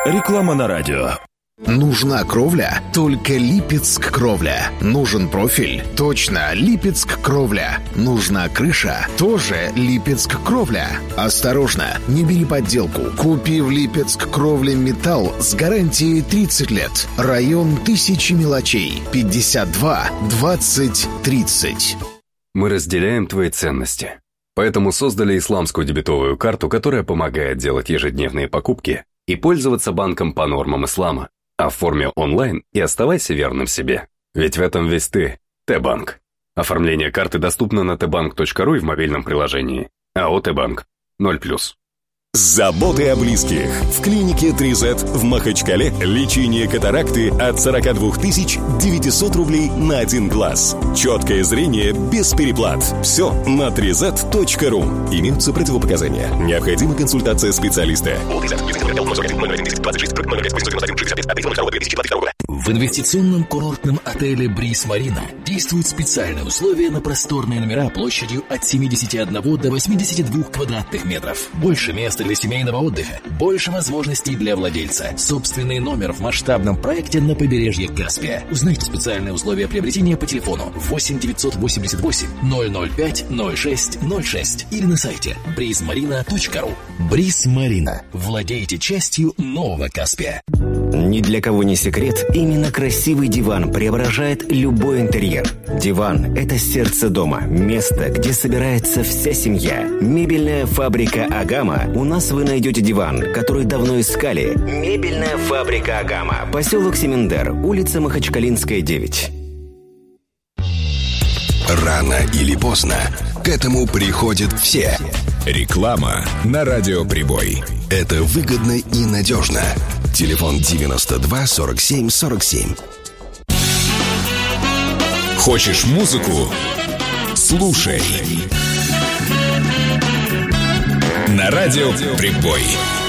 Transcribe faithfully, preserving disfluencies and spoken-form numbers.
Реклама на радио. Нужна кровля? Только Липецк кровля. Нужен профиль? Точно, Липецк кровля. Нужна крыша? Тоже Липецк кровля. Осторожно, не бери подделку. Купи в Липецк кровля металл с гарантией тридцать лет. Район Тысячи мелочей. пятьдесят два двадцать тридцать. Мы разделяем твои ценности. Поэтому создали исламскую дебетовую карту, которая помогает делать ежедневные покупки и пользоваться банком по нормам ислама. Оформи онлайн и оставайся верным себе. Ведь в этом весь ты. Т-банк. Оформление карты доступно на тэ банк точка ру и в мобильном приложении. АО Т-банк. ноль плюс. Заботы о близких. В клинике три зет в Махачкале лечение катаракты от сорок два тысяч девятьсот рублей на один глаз. Четкое зрение без переплат. Все на три зет точка ру. Имеются противопоказания. Необходима консультация специалиста. В инвестиционном курортном отеле «Бриз Марина» действуют специальные условия на просторные номера площадью от семидесяти одного до восьмидесяти двух квадратных метров. Больше места для семейного отдыха, больше возможностей для владельца. Собственный номер в масштабном проекте на побережье Каспия. Узнайте специальные условия приобретения по телефону восемь девятьсот восемьдесят восемь ноль ноль пять ноль шесть ноль шесть или на сайте бриз марина точка ру. «Бриз Марина». Владейте частью нового Каспия. Ни для кого не секрет, именно красивый диван преображает любой интерьер. Диван – это сердце дома, место, где собирается вся семья. Мебельная фабрика «Агама». У нас вы найдете диван, который давно искали. Мебельная фабрика «Агама». Поселок Семендер, улица Махачкалинская, девять. Рано или поздно к этому приходят все. Реклама на Радио Прибой. Это выгодно и надежно. Телефон девяносто два сорок семь сорок семь. Хочешь музыку? Слушай. На Радио Прибой.